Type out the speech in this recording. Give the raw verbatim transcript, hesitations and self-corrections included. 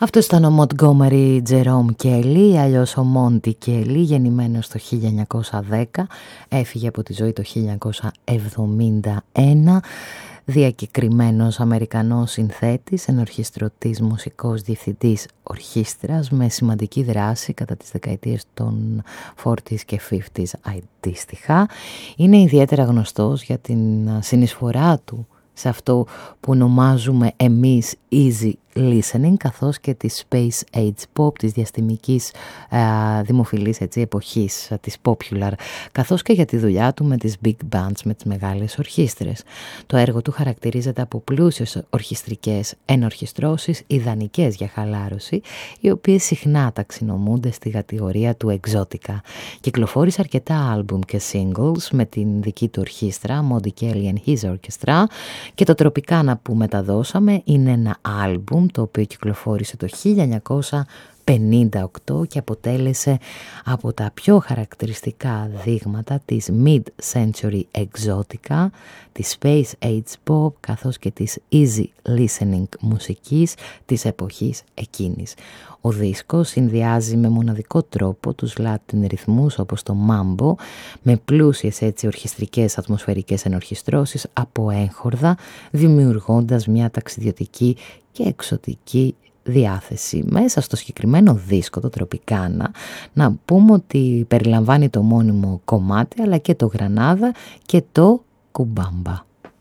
Αυτός ήταν ο Montgomery Jerome Kelly, αλλιώς ο Monty Kelly, γεννημένος το χίλια εννιακόσια δέκα, έφυγε από τη ζωή το χίλια εννιακόσια εβδομήντα ένα, διακεκριμένος Αμερικανός συνθέτης, ενορχιστρωτής, μουσικός, διευθυντής ορχήστρας με σημαντική δράση κατά τις δεκαετίες των σαράντα και πενήντα αντίστοιχα. Είναι ιδιαίτερα γνωστός για την συνεισφορά του σε αυτό που ονομάζουμε εμείς easy listening, καθώς και της space age pop, της διαστημικής α, δημοφιλής έτσι, εποχής, α, της popular, καθώς και για τη δουλειά του με τις big bands, με τις μεγάλες ορχήστρες. Το έργο του χαρακτηρίζεται από πλούσιες ορχιστρικές ενορχιστρώσεις, ιδανικές για χαλάρωση, οι οποίες συχνά ταξινομούνται στη κατηγορία του εξώτικα. Κυκλοφόρησε αρκετά άλμπουμ και singles με την δική του ορχήστρα, Monty Kelly and His Orchestra, και το Tropicana που μεταδώσαμε είναι ένα άλμπουμ το οποίο κυκλοφόρησε το χίλια εννιακόσια πενήντα οκτώ και αποτέλεσε από τα πιο χαρακτηριστικά δείγματα της mid-century exotica, της space age pop, καθώς και της easy listening μουσικής της εποχής εκείνης. Ο δίσκος συνδυάζει με μοναδικό τρόπο τους Latin ρυθμούς όπως το mambo με πλούσιες έτσι ορχιστρικές ατμοσφαιρικές ενορχιστρώσεις από έγχορδα, δημιουργώντας μια ταξιδιωτική και εξωτική διάθεση. Μέσα στο συγκεκριμένο δίσκο, το Tropicana, να πούμε ότι περιλαμβάνει το μόνιμο κομμάτι αλλά και το Γρανάδα και το Κουμπάμπα.